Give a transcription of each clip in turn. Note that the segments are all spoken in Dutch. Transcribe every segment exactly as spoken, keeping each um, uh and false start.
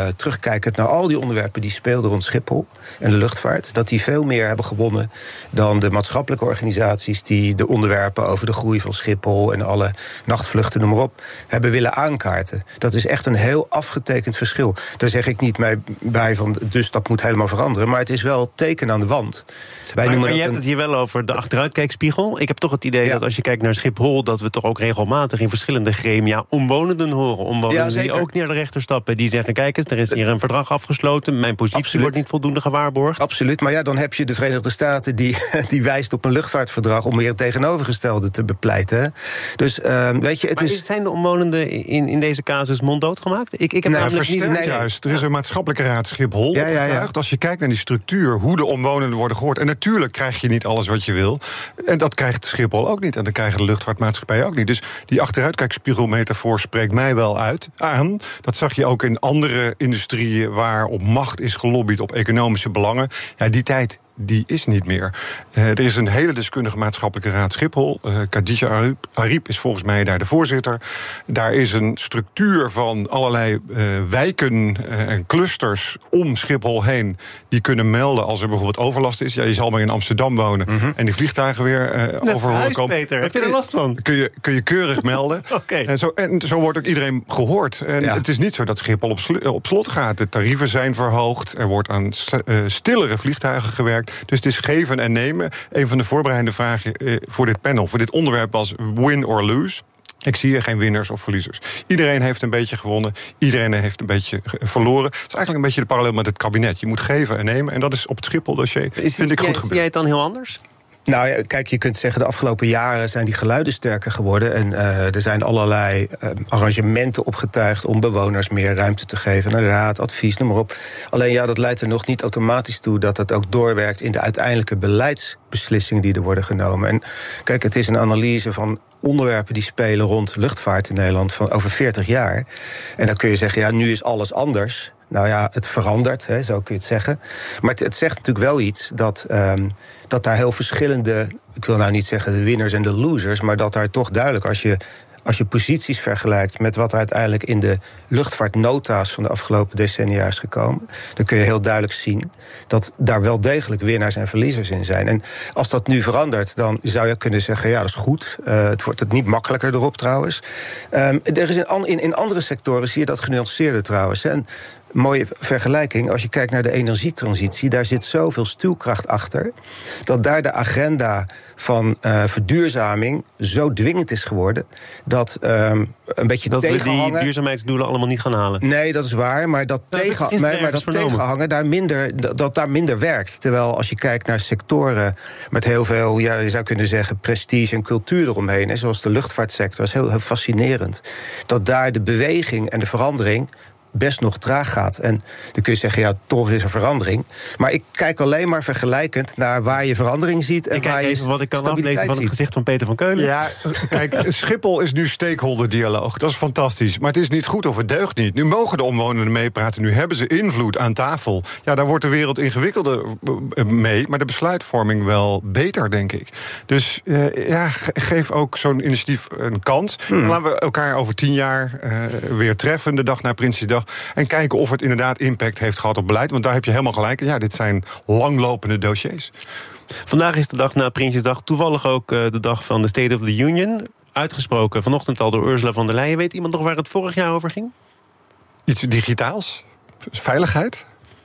terugkijkend naar al die onderwerpen die speelden rond Schiphol en de luchtvaart, dat die veel meer hebben gewonnen dan de maatschappelijke organisaties die de onderwerpen over de groei van Schiphol en alle nachtvluchten, noem maar op, hebben willen aankaarten. Dat is echt een heel afgetekend verschil. Daar zeg ik niet mee bij van, dus dat moet helemaal veranderen, maar het is wel teken aan de wand. Wij maar maar je dat hebt een... het hier wel over de achteruitkijkspiegel. Ik heb toch het idee ja. dat als je kijkt naar Schiphol, dat we toch ook regelmatig in verschillende gremia omwonenden horen. Omwonenden ja, die ook naar de rechter stappen. Die zeggen, kijk eens, er is hier een verdrag afgesloten. Mijn positie Absoluut. wordt niet voldoende gewaarborgd. Absoluut, maar ja, dan heb je de Verenigde Staten die, die wijst op een luchtvaartverdrag om weer het tegenovergestelde te bepleiten. Dus uh, weet je, het maar is... zijn de omwonenden in, in deze casus monddood gemaakt? Ik, ik heb nou, namelijk niet... Nee, juist. Er is een maatschappelijke raad Schiphol ja, ja, ja. Als je kijkt naar die structuur, hoe de omwonenden worden gehoord. En natuurlijk krijg je niet alles wat je wil. En dat krijgt Schiphol ook niet. En dat krijgen de luchtvaartmaatschappijen ook niet. Dus die achteruitkijkspiegelmetafoor spreekt mij wel uit aan. Dat zag je ook in andere industrieën waar op macht is gelobbyd, op economische belangen. Ja, die tijd die is niet meer. Uh, er is een hele deskundige maatschappelijke raad Schiphol. Uh, Khadija Ariep, Ariep is volgens mij daar de voorzitter. Daar is een structuur van allerlei uh, wijken uh, en clusters om Schiphol heen die kunnen melden als er bijvoorbeeld overlast is. Ja, je zal maar in Amsterdam wonen mm-hmm. en die vliegtuigen weer uh, over horen komen. Peter, heb je er last van? Kun je, kun je keurig melden. Okay. En, zo, en zo wordt ook iedereen gehoord. En ja. het is niet zo dat Schiphol op, sl- op slot gaat. De tarieven zijn verhoogd. Er wordt aan uh, stillere vliegtuigen gewerkt. Dus het is geven en nemen. Een van de voorbereidende vragen uh, voor dit panel, voor dit onderwerp was win or lose. Ik zie hier geen winnaars of verliezers. Iedereen heeft een beetje gewonnen. Iedereen heeft een beetje verloren. Het is eigenlijk een beetje de parallel met het kabinet. Je moet geven en nemen. En dat is op het Schiphol-dossier, vind ik goed gebeurd. Zie jij het dan heel anders? Nou ja, kijk, je kunt zeggen, de afgelopen jaren zijn die geluiden sterker geworden. En uh, er zijn allerlei uh, arrangementen opgetuigd om bewoners meer ruimte te geven. Een raad, advies, noem maar op. Alleen ja, dat leidt er nog niet automatisch toe dat het ook doorwerkt in de uiteindelijke beleidsbeslissingen die er worden genomen. En kijk, het is een analyse van onderwerpen die spelen rond luchtvaart in Nederland van over veertig jaar. En dan kun je zeggen, ja, nu is alles anders. Nou ja, het verandert, hè, zo kun je het zeggen. Maar het, het zegt natuurlijk wel iets dat, um, dat daar heel verschillende, ik wil nou niet zeggen de winners en de losers, maar dat daar toch duidelijk, als je, als je posities vergelijkt met wat er uiteindelijk in de luchtvaartnota's van de afgelopen decennia is gekomen, dan kun je heel duidelijk zien dat daar wel degelijk winnaars en verliezers in zijn. En als dat nu verandert, dan zou je kunnen zeggen, ja, dat is goed. Uh, het wordt het niet makkelijker erop trouwens. Um, er is in, in, in andere sectoren zie je dat genuanceerder trouwens. En mooie vergelijking, als je kijkt naar de energietransitie, daar zit zoveel stuwkracht achter, dat daar de agenda van uh, verduurzaming zo dwingend is geworden, dat um, een beetje dat tegenhangen... we die duurzaamheidsdoelen allemaal niet gaan halen. Nee, dat is waar, maar dat, ja, tegen, dat maar, maar dat tegenhangen, daar minder, dat, dat daar minder werkt. Terwijl als je kijkt naar sectoren met heel veel, ja, je zou kunnen zeggen, prestige en cultuur eromheen, hè, zoals de luchtvaartsector, is heel, heel fascinerend. Dat daar de beweging en de verandering best nog traag gaat. En dan kun je zeggen, ja, toch is er verandering. Maar ik kijk alleen maar vergelijkend naar waar je verandering ziet en ik waar kijk je even wat ik kan stabiliteit aflezen van het ziet. gezicht van Peter van Keulen. Ja, kijk, Schiphol is nu stakeholder-dialoog. Dat is fantastisch. Maar het is niet goed of het deugt niet. Nu mogen de omwonenden meepraten. Nu hebben ze invloed aan tafel. Ja, daar wordt de wereld ingewikkelder mee. Maar de besluitvorming wel beter, denk ik. Dus uh, ja, geef ook zo'n initiatief een kans. Hmm. Laten we elkaar over tien jaar uh, weer treffen, de dag na Prinsjesdag. En kijken of het inderdaad impact heeft gehad op beleid. Want daar heb je helemaal gelijk. Ja, dit zijn langlopende dossiers. Vandaag is de dag na Prinsjesdag. Toevallig ook uh, de dag van de State of the Union. Uitgesproken vanochtend al door Ursula von der Leyen. Weet iemand nog waar het vorig jaar over ging? Iets digitaals? Veiligheid?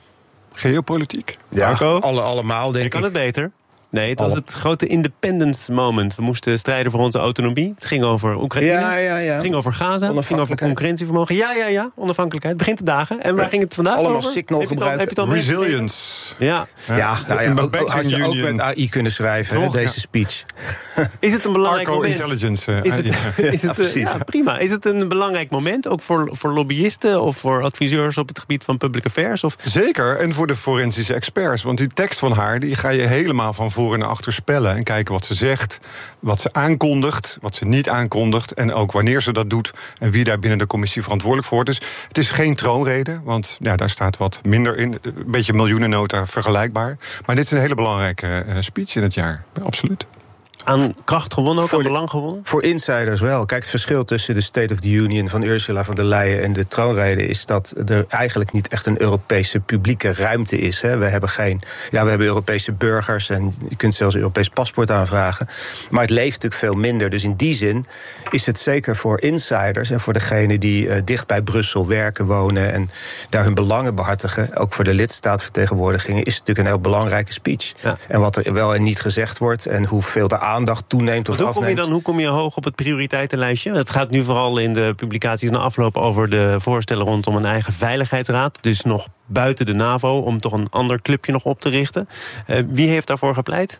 Geopolitiek? Ja, alle, allemaal denk ik. Je kan het beter. Nee, het was het grote independence moment. We moesten strijden voor onze autonomie. Het ging over Oekraïne. Ja, ja, ja. Het ging over Gaza. Het ging over concurrentievermogen. Ja, ja, ja. Onafhankelijkheid. Het begint te dagen. En waar ja. ging het vandaag Allemaal over? Signal gebruiken. Resilience. Ja. Ja, ja, nou ja ook, ook, had je ook met A I kunnen schrijven, hè, deze ja. speech. Is het een belangrijk Arco moment? Intelligence. Uh, is het, is ja, het, precies. Ja, prima. Is het een belangrijk moment, ook voor, voor lobbyisten of voor adviseurs op het gebied van public affairs? Of? Zeker, en voor de forensische experts. Want die tekst van haar, die ga je helemaal van voor naar achter spellen. En kijken wat ze zegt, wat ze aankondigt, wat ze niet aankondigt. En ook wanneer ze dat doet en wie daar binnen de commissie verantwoordelijk voor is. Dus het is geen troonrede, want ja, daar staat wat minder in. Een beetje miljoenennota vergelijkbaar. Maar dit is een hele belangrijke uh, speech in het jaar, absoluut. aan kracht gewonnen, ook voor aan de, belang gewonnen? Voor insiders wel. Kijk, het verschil tussen de State of the Union van Ursula von der Leyen en de troonrede is dat er eigenlijk niet echt een Europese publieke ruimte is. Hè. We hebben geen, ja, we hebben Europese burgers en je kunt zelfs een Europees paspoort aanvragen. Maar het leeft natuurlijk veel minder. Dus in die zin is het zeker voor insiders en voor degenen die uh, dicht bij Brussel werken, wonen en daar hun belangen behartigen, ook voor de lidstaatvertegenwoordigingen, is het natuurlijk een heel belangrijke speech. Ja. En wat er wel en niet gezegd wordt en hoeveel de aandacht toeneemt of hoe afneemt. Kom je dan, hoe kom je hoog op het prioriteitenlijstje? Het gaat nu vooral in de publicaties na afloop over de voorstellen rondom een eigen veiligheidsraad. Dus nog buiten de NAVO, om toch een ander clubje nog op te richten. Uh, wie heeft daarvoor gepleit?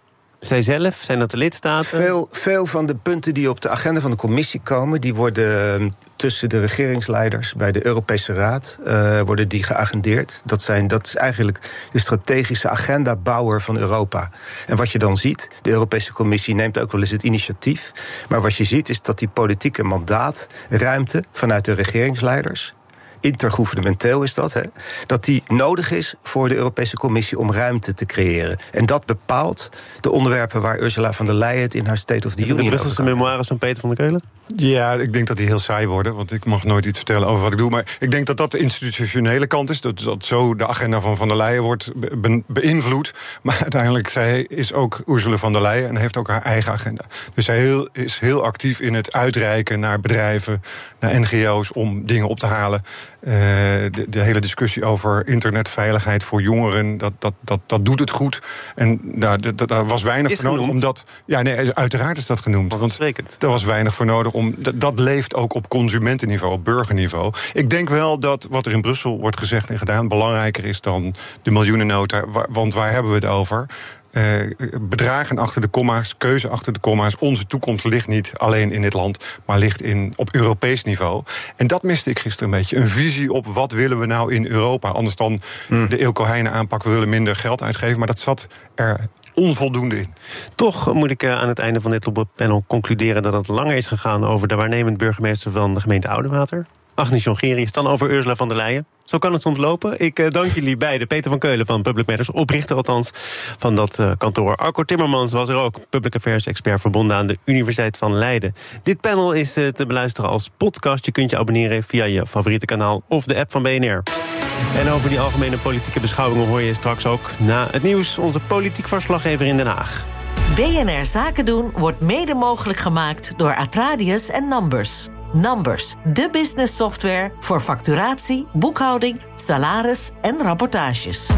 Zij zelf? Zijn dat de lidstaten? Veel, veel van de punten die op de agenda van de commissie komen, die worden tussen de regeringsleiders bij de Europese Raad uh, worden die geagendeerd. Dat, zijn, dat is eigenlijk de strategische agendabouwer van Europa. En wat je dan ziet, de Europese Commissie neemt ook wel eens het initiatief. Maar wat je ziet is dat die politieke mandaatruimte vanuit de regeringsleiders, intergouvernementeel is dat, hè, dat die nodig is voor de Europese Commissie om ruimte te creëren. En dat bepaalt de onderwerpen waar Ursula von der Leyen het in haar State of the Union de Brusselse memoires van Peter van der Keulen? Ja, ik denk dat die heel saai worden, want ik mag nooit iets vertellen over wat ik doe. Maar ik denk dat dat de institutionele kant is, dat, dat zo de agenda van Van der Leyen wordt be- beïnvloed. Maar uiteindelijk, zij is ook Ursula von der Leyen en heeft ook haar eigen agenda. Dus zij heel, is heel actief in het uitreiken naar bedrijven, naar N G O's om dingen op te halen. Uh, de, de hele discussie over internetveiligheid voor jongeren, dat, dat, dat, dat doet het goed. En nou, daar was weinig is voor nodig. Genoemd. Omdat, ja, nee, uiteraard is dat genoemd. Want er was weinig voor nodig om. Dat, dat leeft ook op consumentenniveau, op burgerniveau. Ik denk wel dat wat er in Brussel wordt gezegd en gedaan belangrijker is dan de miljoenennota. Want waar hebben we het over? Uh, bedragen achter de komma's, keuze achter de komma's. Onze toekomst ligt niet alleen in dit land, maar ligt in, op Europees niveau. En dat miste ik gisteren een beetje. Een visie op wat willen we nou in Europa. Anders dan mm. de Eelco Heijnen aanpak, we willen minder geld uitgeven. Maar dat zat er onvoldoende in. Toch moet ik aan het einde van dit panel concluderen dat het langer is gegaan over de waarnemend burgemeester van de gemeente Oudewater. Agnes Jongerius, dan over Ursula von der Leyen. Zo kan het soms lopen. Ik uh, dank jullie beiden. Peter van Keulen van Public Matters, oprichter althans van dat uh, kantoor. Arco Timmermans was er ook, Public Affairs expert verbonden aan de Universiteit van Leiden. Dit panel is uh, te beluisteren als podcast. Je kunt je abonneren via je favoriete kanaal of de app van B N R. En over die algemene politieke beschouwingen hoor je straks ook na het nieuws onze politiek verslaggever in Den Haag. B N R Zaken doen wordt mede mogelijk gemaakt door Atradius en Numbers. Numbers, de business software voor facturatie, boekhouding, salaris en rapportages.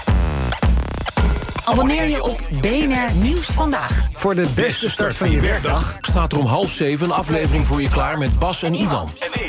Abonneer je op B N R Nieuws Vandaag. Voor de beste start van je werkdag staat er om half zeven een aflevering voor je klaar met Bas en Iwan.